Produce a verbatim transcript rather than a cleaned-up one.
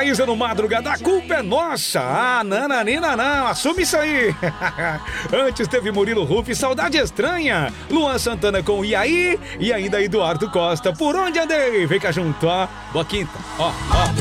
Maísa no Madrugada, a culpa é nossa. Ah, nananina não, assume isso aí. Antes teve Murilo Ruff, Saudade Estranha. Luan Santana com E aí? E ainda Eduardo Costa, Por Onde Andei? Vem cá junto, ó. Boa quinta, ó, ó.